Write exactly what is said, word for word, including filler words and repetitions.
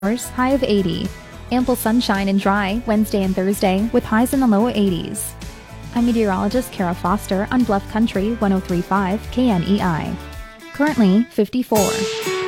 high of eighty. Ample sunshine and dry Wednesday and Thursday with highs in the low eighties. I'm meteorologist Kara Foster on Bluff Country one oh three point five K N E I. Currently fifty-four.